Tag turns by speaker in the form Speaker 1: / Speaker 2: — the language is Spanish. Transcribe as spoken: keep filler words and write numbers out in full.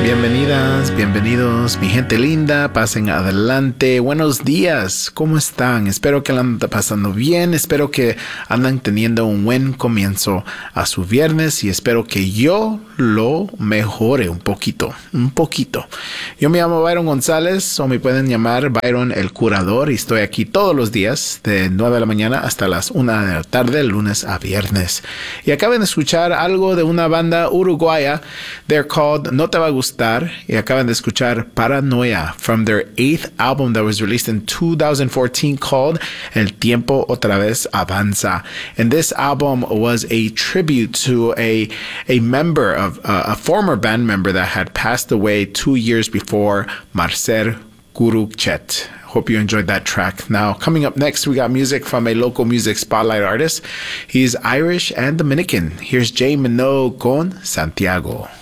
Speaker 1: Bienvenidas, bienvenidos, mi gente linda, pasen adelante. Buenos días, ¿cómo están? Espero que la andan pasando bien, espero que andan teniendo un buen comienzo a su viernes y espero que yo lo mejore un poquito, un poquito. Yo me llamo Byron González o me pueden llamar Byron el Curador y estoy aquí todos los días de nueve de la mañana hasta las una de la tarde, lunes a viernes. Y acaban de escuchar algo de una banda uruguaya. They're called No Te Va a Gustar. Y acaban de escuchar Paranoia from their eighth album that was released in two thousand fourteen called El Tiempo Otra Vez Avanza. And this album was a tribute to a, a member of uh, a former band member that had passed away two years before, Marcel Guruchet. Hope you enjoyed that track. Now, coming up next, we got music from a local music spotlight artist. He's Irish and Dominican. Here's Jay Minogue con Santiago.